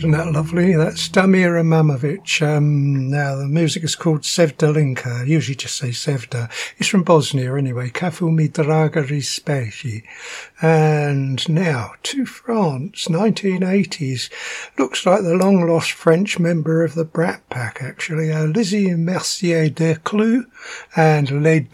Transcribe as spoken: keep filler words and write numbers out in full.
Isn't that lovely? That's Damir Imamovic. Um, now, the music is called Sevdalinka. I usually just say Sevda. It's from Bosnia anyway. Kafu mi draga rispeji. And now to France, nineteen eighties. Looks like the long-lost French member of the Brat Pack, actually. Uh, Lizzie Mercier Desclous and Les